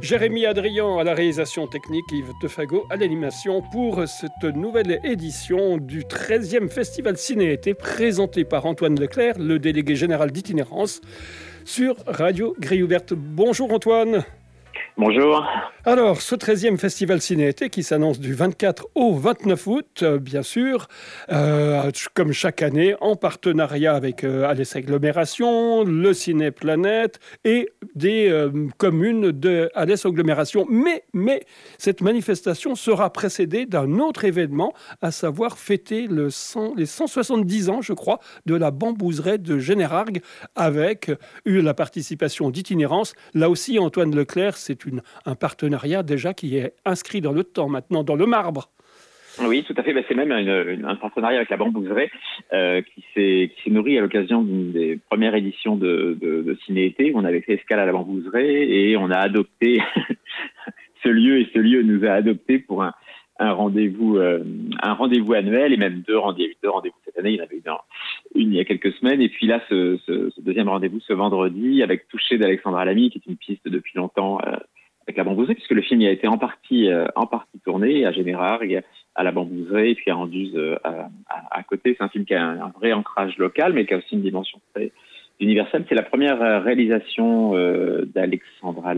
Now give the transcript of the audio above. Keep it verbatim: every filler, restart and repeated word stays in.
Jérémy Adrian à la réalisation technique, Yves Defago à l'animation pour cette nouvelle édition du treizième Festival Ciné-été présenté par Antoine Leclerc, le délégué général d'itinérance sur Radio Grille Ouverte. Bonjour Antoine. Bonjour. Alors, ce treizième Festival Ciné-été qui s'annonce du vingt-quatre au vingt-neuf août, euh, bien sûr, euh, comme chaque année, en partenariat avec euh, Alès Agglomération, le Ciné Planète et des euh, communes de Alès Agglomération. Mais, mais cette manifestation sera précédée d'un autre événement, à savoir fêter le cent, les cent soixante-dix ans, je crois, de la bambouseraie de Générargues, avec eu la participation d'itinérance. Là aussi, Antoine Leclerc, c'est une, un partenariat déjà qui est inscrit dans le temps, maintenant dans le marbre. Oui, tout à fait. Ben, c'est même une, une, un partenariat avec la bambouseraie euh, qui, s'est, qui s'est nourri à l'occasion d'une des premières éditions de, de, de Ciné-été. On avait fait escale à la bambouseraie et on a adopté ce lieu et ce lieu nous a adopté pour un, un rendez-vous, euh, un rendez-vous annuel et même deux rendez-vous, deux rendez-vous cette année. Il y en avait une, une il y a quelques semaines et puis là ce, ce, ce deuxième rendez-vous ce vendredi avec Touché d'Alexandra Lamy, qui est une piste depuis longtemps. Euh, avec la bambouseraie, puisque le film y a été en partie, euh, en partie tourné à Générargues, à la bambouseraie, et puis à Anduze euh, à, à, à côté. C'est un film qui a un, un vrai ancrage local, mais qui a aussi une dimension très universelle. C'est la première réalisation euh, d'Alexandra